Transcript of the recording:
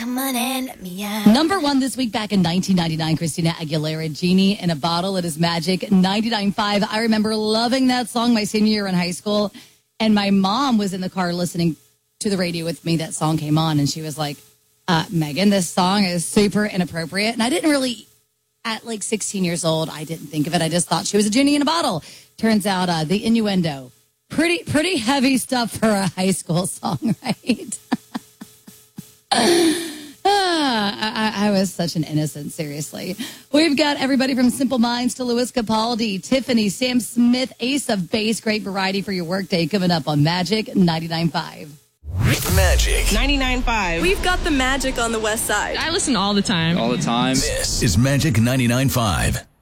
Come on and let me out. Number one this week back in 1999, Christina Aguilera, Genie in a Bottle. It is Magic 99.5. I remember loving that song my senior year in high school. And my mom was in the car listening to the radio with me. That song came on and she was like, Megan, this song is super inappropriate. And I didn't really, at like 16 years old, I didn't think of it. I just thought she was a genie in a bottle. Turns out the innuendo, pretty heavy stuff for a high school song, right? I was such an innocent, seriously. We've got everybody from Simple Minds to Louis Capaldi, Tiffany, Sam Smith, Ace of Base. Great variety for your workday coming up on Magic 99.5. Magic 99.5. We've got the magic on the west side. I listen all the time. This is Magic 99.5.